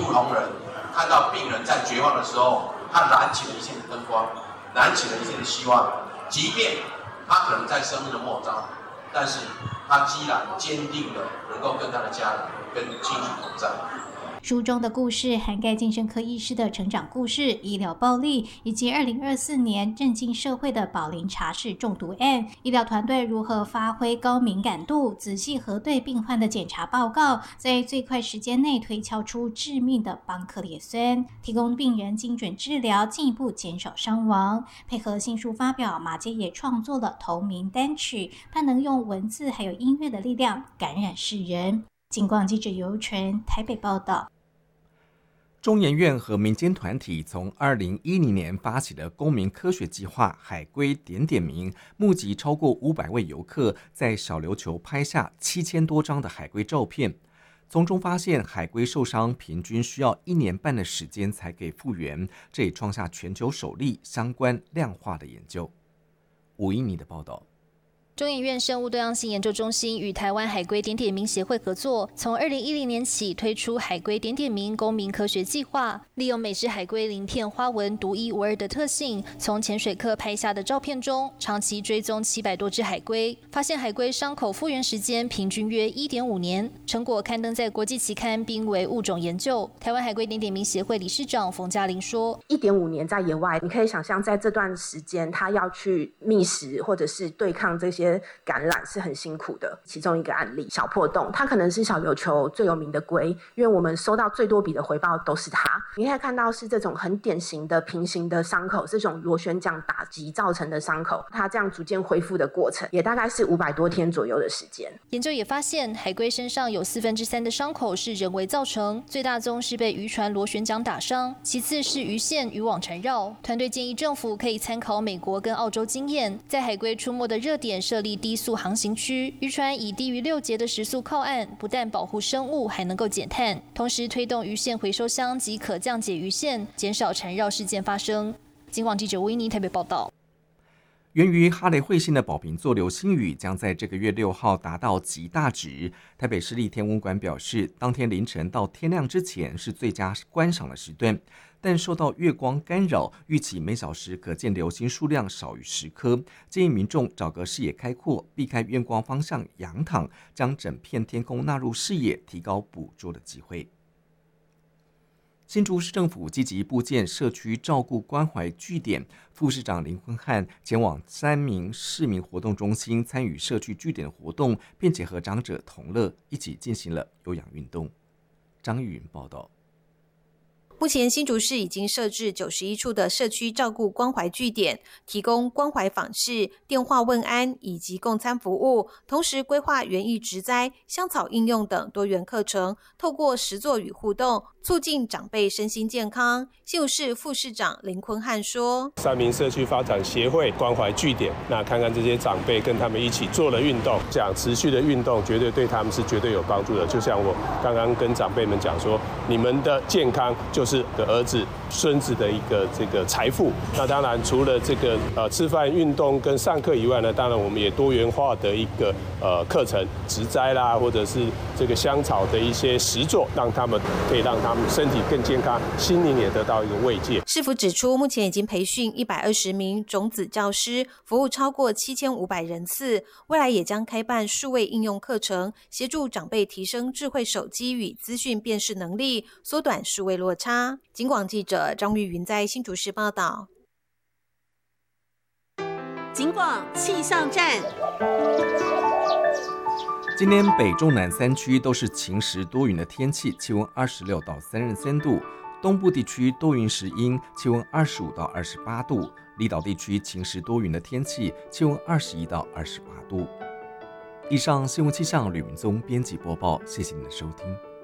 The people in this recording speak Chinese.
路同仁看到病人在绝望的时候，他燃起了一线的灯光，燃起了一线的希望。即便他可能在生命的末章，但是他依然坚定的能够跟他的家人、跟亲属同在。 书中的故事涵盖精神科医师的成长故事、医疗暴力，以及2024年震惊社会的宝林茶室中毒案。医疗团队如何发挥高敏感度，仔细核对病患的检查报告，在最快时间内推敲出致命的邦克列酸，提供病人精准治疗，进一步减少伤亡。配合新书发表，马偕也创作了同名单曲，盼能用文字还有音乐的力量感染世人。警广记者尤纯台北报道。 中研院和民间团体从2010年发起的公民科学计划海龟点点名，募集超过500位游客，在小琉球拍下7000多张的海龟照片。从中发现海龟受伤平均需要1年半的时间才可以复原，这也创下全球首例相关量化的研究。吴依妮的报道。 中研院生物多样性研究中心与台湾海龟点点名协会合作，从2010年起推出海龟点点名公民科学计划，利用每只海龟鳞片花纹独一无二的特性，从潜水客拍下的照片中，长期追踪700多只海龟，发现海龟伤口复原时间平均约1.5年，成果刊登在国际期刊《濒危物种研究》。台湾海龟点点名协会理事长冯嘉玲说 ：“1.5年在野外，你可以想象，在这段时间，他要去觅食或者是对抗这些感染是很辛苦的。其中一个案例，小破洞，它可能是小琉球最有名的龟，因为我们收到最多笔的回报都是它。你可以看到是这种很典型的平行的伤口，这种螺旋桨打击造成的伤口，它这样逐渐恢复的过程，也大概是500多天左右的时间。 研究也发现，海龟身上有3/4的伤口是人为造成，最大宗是被渔船螺旋桨打伤，其次是鱼线渔网缠绕。团队建议政府可以参考美国跟澳洲经验，在海龟出没的热点设立低速航行区，渔船以低于6节的时速靠岸，不但保护生物，还能够减碳，同时推动鱼线回收箱及可降解鱼线，减少缠绕事件发生。警广记者维尼台北报道。 源于哈雷彗星的宝瓶座流星雨将在这个月6号达到极大值。台北市立天文馆表示，当天凌晨到天亮之前是最佳观赏的时段，但受到月光干扰，预期每小时可见流星数量少于10颗，建议民众找个视野开阔、避开月光方向仰躺，将整片天空纳入视野，提高捕捉的机会。新竹市政府积极布建社区照顾关怀据点，副市长林坤汉前往3名市民活动中心参与社区据点的活动，并且和长者同乐，一起进行了有氧运动。张玉云报道。 目前新竹市已经设置91处的社区照顾关怀据点，提供关怀访视、电话问安以及共餐服务，同时规划园艺植栽、香草应用等多元课程，透过实作与互动，促进长辈身心健康。新竹市副市长林坤汉说：“3 名社区发展协会关怀据点，那看看这些长辈跟他们一起做了运动，这样持续的运动绝对对他们是绝对有帮助的。就像我刚刚跟长辈们讲说，你们的健康就是儿子、孙子的一个这个财富。那当然除了这个吃饭、运动跟上课以外呢，当然我们也多元化的一个课程，植栽啦，或者是这个香草的一些实作，让他们可以让他们身体更健康，心灵也得到一个慰藉。” 市府指出，目前已经培训120名种子教师，服务超过7500人次，未来也将开办数位应用课程，协助长辈提升智慧手机与资讯辨识能力，缩短数位落差。警广记者张玉云在新竹市报道。 警广气象站。 今天北中南3区都是晴时多云的天气，气温26到33度。东部地区多云时阴，气温25到28度；离岛地区晴时多云的天气，气温21到28度。以上新闻气象，吕明宗编辑播报，谢谢您的收听。